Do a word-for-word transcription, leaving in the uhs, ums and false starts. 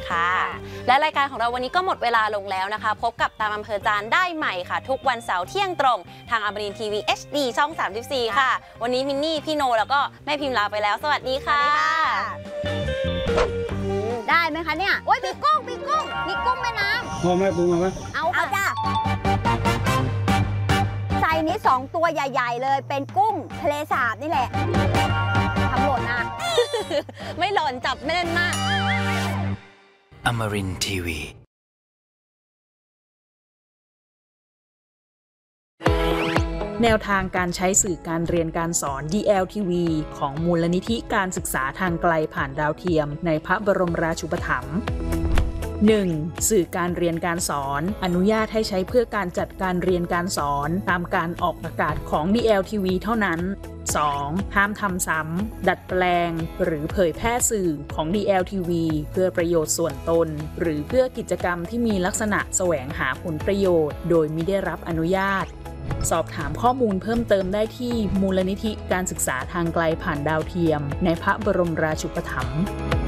ค่ะและรายการของเราวันนี้ก็หมดเวลาลงแล้วนะคะพบกับตามอำเภอจานได้ใหม่ค่ะทุกวันเสาร์เที่ยงตรงทางอมรินทร์ทีวี เอช ดี ช่องสามสิบสี่ค่ะวันนี้มินนี่พี่โนแล้วก็แม่พิมพ์ลาไปแล้วสวัสดีค่ะได้ไหมคะเนี่ยโอ้ยมีกุ้งมีกุ้งมีกุ้งแม่น้ำพอแม่ปรุงมาไหมเอาเอาจ้ะใจนี้สองตัวใหญ่ๆเลยเป็นกุ้งทะเลสาบนี่แหละทำหล่นนะไม่หล่นจับไม่เล่นมากอมรินทร์ทีวีแนวทางการใช้สื่อการเรียนการสอน ดี แอล ที วี ของมูลนิธิการศึกษาทางไกลผ่านดาวเทียมในพระบรมราชูปถัมภ์ หนึ่ง. สื่อการเรียนการสอนอนุญาตให้ใช้เพื่อการจัดการเรียนการสอนตามการออกอากาศของ ดี แอล ที วี เท่านั้น สอง. ห้ามทำซ้ำดัดแปลงหรือเผยแพร่สื่อของ ดี แอล ที วี เพื่อประโยชน์ส่วนตนหรือเพื่อกิจกรรมที่มีลักษณะแสวงหาผลประโยชน์โดยมิได้รับอนุญาตสอบถามข้อมูลเพิ่มเติมได้ที่มูลนิธิการศึกษาทางไกลผ่านดาวเทียมในพระบรมราชูปถัมภ์